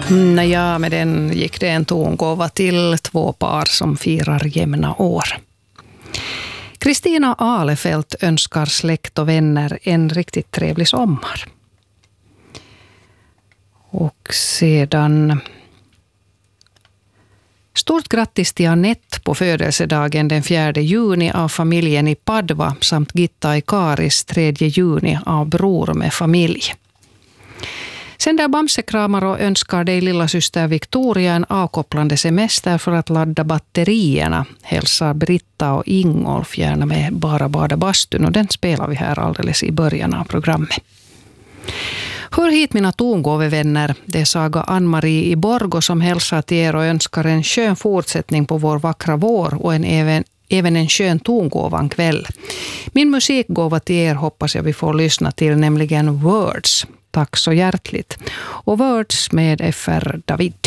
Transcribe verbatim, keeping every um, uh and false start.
Ja, med den gick det en tongåva till två par som firar jämna år. Kristina Alefelt önskar släkt och vänner en riktigt trevlig sommar. Och sedan... Stort grattis till Annette på födelsedagen den fjärde juni av familjen i Padva samt Gitta i Karis tredje juni av Bror med familj. Sen där bamsekramar och önskar dig lilla syster Victoria en avkopplande semester för att ladda batterierna. Hälsar Britta och Ingolf gärna med Bara bada bastun, och den spelar vi här alldeles i början av programmet. Hör hit mina tongåvevänner, det är Saga Ann-Marie i Borgo som hälsar till er och önskar en skön fortsättning på vår vackra vår och en även, även en skön tongåvan kväll. Min musikgåva till er hoppas jag vi får lyssna till, nämligen Words. Tack så hjärtligt. Och Words med F R David.